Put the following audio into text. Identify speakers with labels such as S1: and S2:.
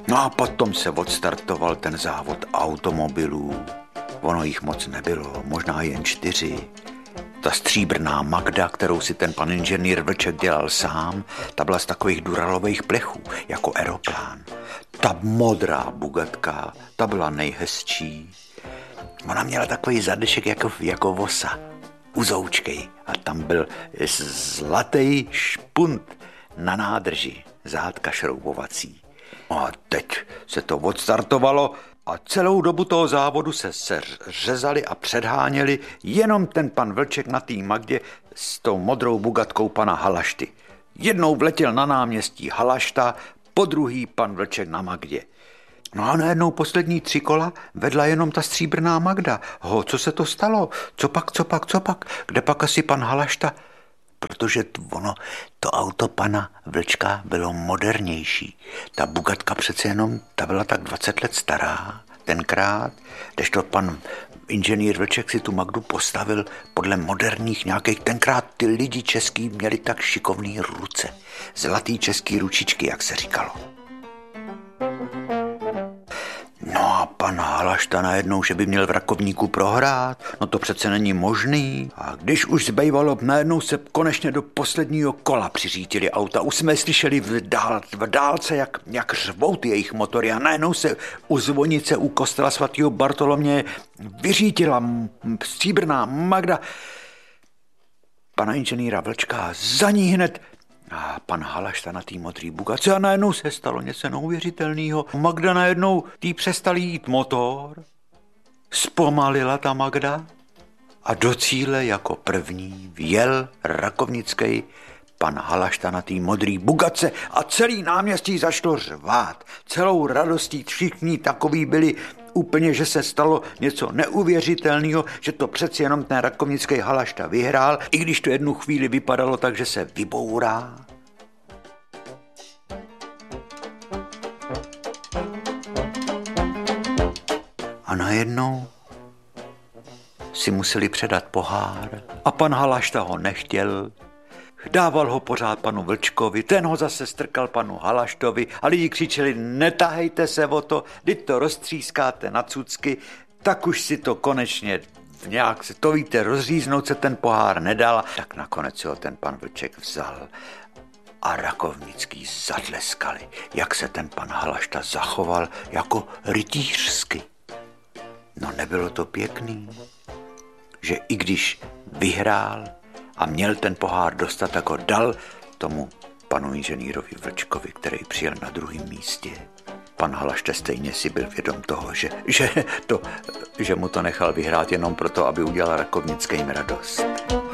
S1: No a potom se odstartoval ten závod automobilů. Ono jich moc nebylo, možná jen 4. Ta stříbrná Magda, kterou si ten pan inženýr Vlček dělal sám, ta byla z takových duralových plechů, jako aeroplán. Ta modrá Bugatka, ta byla nejhezčí. Ona měla takový zadešek jako vosa, uzoučkej, a tam byl zlatý špunt na nádrži, zátka šroubovací. No a teď se to odstartovalo a celou dobu toho závodu se řezali a předháněli jenom ten pan Vlček na té Magdě s tou modrou Bugatkou pana Halašty. Jednou vletěl na náměstí Halašta, podruhý pan Vlček na Magdě. No a najednou poslední 3 kola vedla jenom ta stříbrná Magda. Co se to stalo? Co pak? Kde pak asi pan Halašta? Protože to auto pana Vlčka bylo modernější. Ta Bugatka přece jenom, ta byla tak 20 let stará tenkrát, kdežto pan inženýr Vlček si tu Magdu postavil podle moderních nějakých, tenkrát ty lidi český měli tak šikovný ruce. Zlatý český ručičky, jak se říkalo. No a pan Halašta najednou, že by měl v Rakovníku prohrát, no to přece není možný. A když už zbývalo, najednou se konečně do posledního kola přiřítili auta. Už jsme slyšeli v dálce, jak řvou ty jejich motory a najednou se u zvonice u kostela svatého Bartoloměje vyřítila stříbrná Magda pana inženýra Vlčka, za ní hned a pan Halašta na té modrý Bugatce a najednou se stalo něco neuvěřitelného. Magda najednou přestal jít motor, zpomalila ta Magda a do cíle jako první vjel rakovnický pan Halašta na té modrý Bugatce a celý náměstí začalo řvát. Celou radostí všichni takový byli úplně, že se stalo něco neuvěřitelného, že to přeci jenom ten rakovnický Halašta vyhrál, i když to jednu chvíli vypadalo tak, že se vybourá. A najednou si museli předat pohár a pan Halašta ho nechtěl. Dával ho pořád panu Vlčkovi, ten ho zase strkal panu Halaštovi a lidi křičeli, netahejte se o to, teď to roztřískáte na cucky, tak už si to konečně nějak se to víte, rozříznout se ten pohár nedal, tak nakonec ho ten pan Vlček vzal a rakovnický zatleskali, jak se ten pan Halašta zachoval jako rytířsky. No nebylo to pěkný, že i když vyhrál a měl ten pohár dostat, tak ho dal tomu panu inženýrovi Vlčkovi, který přijel na druhém místě. Pan Halašta stejně si byl vědom toho, že mu to nechal vyhrát jenom proto, aby udělal rakovnickým radost.